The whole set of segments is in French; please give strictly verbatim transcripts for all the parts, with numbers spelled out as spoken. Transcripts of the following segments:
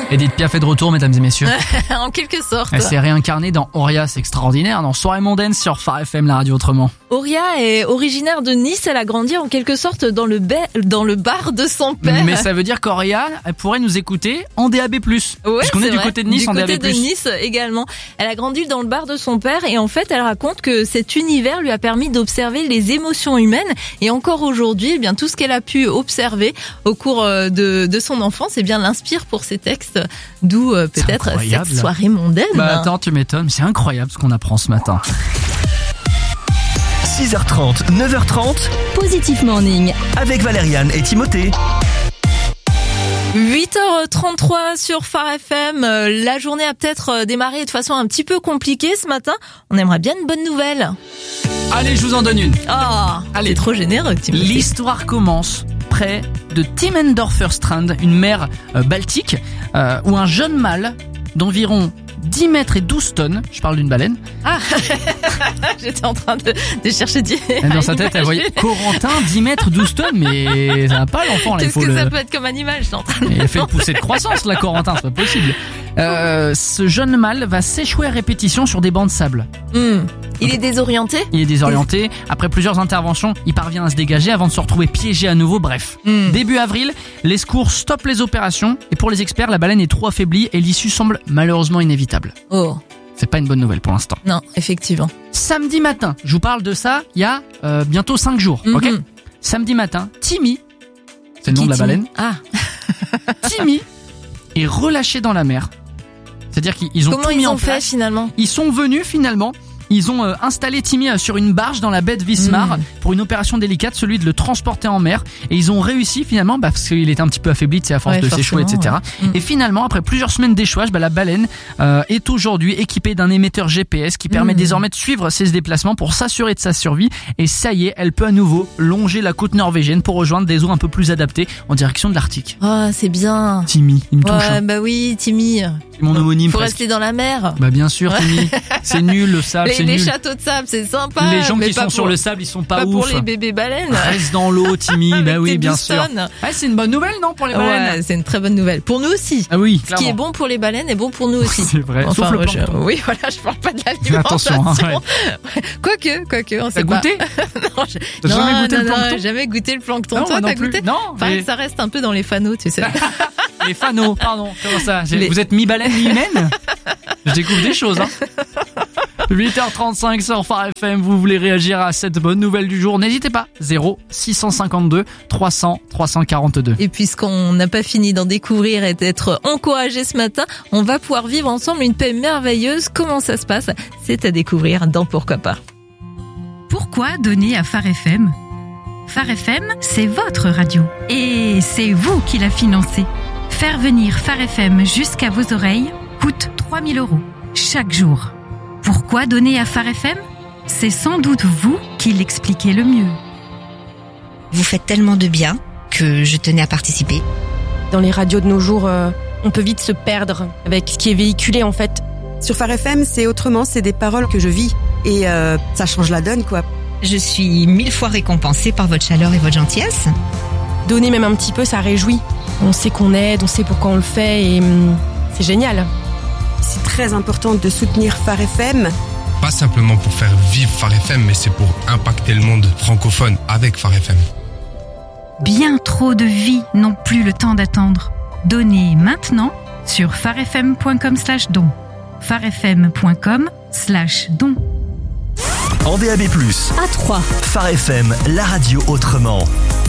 Edith Piaf est de retour, mesdames et messieurs. En quelque sorte. Elle s'est réincarnée dans Auria, c'est extraordinaire, dans Soirée mondaine sur Phare F M, la radio autrement. Auria est originaire de Nice, elle a grandi en quelque sorte dans le, ba- dans le bar de son père. Mais ça veut dire qu'Auria, elle pourrait nous écouter en D A B plus. Ouais, Parce qu'on est, est du vrai. côté de Nice du en côté D A B plus. de Nice également. Elle a grandi dans le bar de son père et en fait elle raconte que cet univers lui a permis d'observer les émotions humaines et encore aujourd'hui, eh bien tout ce qu'elle a pu observer au cours de, de son enfance, eh bien l'inspire pour ses textes, d'où euh, peut-être cette soirée mondaine. Bah attends, tu m'étonnes, c'est incroyable ce qu'on apprend ce matin. six heures trente, neuf heures trente, Positif Morning avec Valériane et Timothée. huit heures trente-trois sur Phare F M. La journée a peut-être démarré de façon un petit peu compliquée ce matin. On aimerait bien une bonne nouvelle. Allez, je vous en donne une. Oh, Allez, c'est trop généreux, Timothée. L'histoire commence près de Timmendorfer Strand, une mer euh, baltique, euh, où un jeune mâle d'environ dix mètres et douze tonnes, je parle d'une baleine. Ah, j'étais en train de, de chercher dix. Dans sa tête, elle voyait Corentin, dix mètres, douze tonnes, mais ça va pas l'enfant. Qu'est-ce que le... ça peut être comme animal, je suis en train de... Il a fait une poussée de croissance, là, Corentin, c'est pas possible. Euh, ce jeune mâle va s'échouer à répétition sur des bancs de sable. Mmh. Il est désorienté Il est désorienté. Après plusieurs interventions, il parvient à se dégager avant de se retrouver piégé à nouveau. Bref, mmh. Début avril, les secours stoppent les opérations. Et pour les experts, la baleine est trop affaiblie et l'issue semble malheureusement inévitable. Oh. C'est pas une bonne nouvelle pour l'instant. Non, effectivement. Samedi matin, je vous parle de ça il y a euh, bientôt cinq jours. Mmh. Ok. Samedi matin, Timmy, c'est le nom de la baleine. Ah. Timmy est relâché dans la mer. C'est-à-dire qu'ils ont Comment tout ils mis ont en place. fait finalement Ils sont venus finalement. Ils ont euh, installé Timmy euh, sur une barge dans la baie de Wismar mmh. pour une opération délicate, celui de le transporter en mer. Et ils ont réussi finalement, bah, parce qu'il était un petit peu affaibli, tu sais, à force ouais, de s'échouer, et cetera. Ouais. Mmh. Et finalement, après plusieurs semaines d'échouage, bah, la baleine euh, est aujourd'hui équipée d'un émetteur G P S qui permet mmh. désormais de suivre ses déplacements pour s'assurer de sa survie. Et ça y est, elle peut à nouveau longer la côte norvégienne pour rejoindre des eaux un peu plus adaptées en direction de l'Arctique. Oh, c'est bien. Timmy, il me touche. Ouais, hein. bah oui, Timmy. C'est mon homonyme. Faut presque. rester dans la mer. Bah bien sûr, Timmy. C'est nul le sable, les, c'est les nul. Les châteaux de sable, c'est sympa. Les gens qui sont pour, sur le sable, ils sont pas, pas ouf. Pas pour les bébés baleines. Reste dans l'eau, Timmy. Bah oui, bien sûr. Ouais, c'est une bonne nouvelle, non, pour les baleines. Ouais, c'est une très bonne nouvelle. Pour nous aussi. Ah oui, clairement. Ce qui est bon pour les baleines est bon pour nous aussi. C'est vrai. Enfin, sauf le je, oui, voilà, je parle pas de l'alimentation. Attention, hein, ouais. Quoique, quoique, on T'as sait goûté pas. Non, je... T'as non, jamais goûté non, le plancton? Non, jamais goûté le plancton. Non, Toi, non t'as plus. goûté? Non. Pareil, mais... ça reste un peu dans les fanaux, tu sais. Les fanaux, pardon. Comment ça? Les... Vous êtes mi-baleine, mi-humaine? Je découvre des choses, hein. huit heures trente-cinq sur Phare F M, vous voulez réagir à cette bonne nouvelle du jour, n'hésitez pas. zéro six cent cinquante-deux trois cents trois cent quarante-deux. Et puisqu'on n'a pas fini d'en découvrir et d'être encouragé ce matin, on va pouvoir vivre ensemble une paix merveilleuse. Comment ça se passe? C'est à découvrir dans Pourquoi pas. Pourquoi donner à Phare F M? Phare F M, c'est votre radio. Et c'est vous qui la financez. Faire venir Phare F M jusqu'à vos oreilles coûte trois mille euros chaque jour. Pourquoi donner à Phare F M? C'est sans doute vous qui l'expliquez le mieux. Vous faites tellement de bien que je tenais à participer. Dans les radios de nos jours, euh, on peut vite se perdre avec ce qui est véhiculé en fait. Sur Phare F M, c'est autrement, c'est des paroles que je vis et euh, ça change la donne, quoi. Je suis mille fois récompensée par votre chaleur et votre gentillesse. Donner même un petit peu, ça réjouit. On sait qu'on aide, on sait pourquoi on le fait et hum, c'est génial. C'est très important de soutenir Phare F M. Pas simplement pour faire vivre Phare F M, mais c'est pour impacter le monde francophone avec Phare F M. Bien trop de vies n'ont plus le temps d'attendre. Donnez maintenant sur pharefm.com slash don. pharefm.com slash don. En D A B plus, à Troyes, Phare F M, la radio autrement.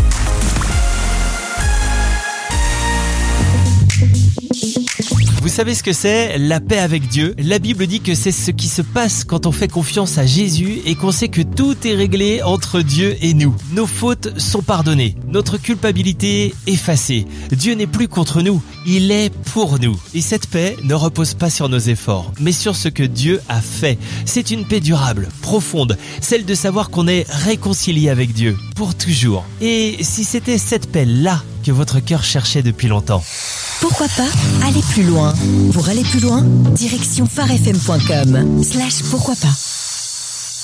Vous savez ce que c'est, la paix avec Dieu? La Bible dit que c'est ce qui se passe quand on fait confiance à Jésus et qu'on sait que tout est réglé entre Dieu et nous. Nos fautes sont pardonnées, notre culpabilité effacée. Dieu n'est plus contre nous, il est pour nous. Et cette paix ne repose pas sur nos efforts, mais sur ce que Dieu a fait. C'est une paix durable, profonde, celle de savoir qu'on est réconcilié avec Dieu, pour toujours. Et si c'était cette paix-là que votre cœur cherchait depuis longtemps? Pourquoi pas aller plus loin? Pour aller plus loin, direction pharefm point com slash pourquoi pas.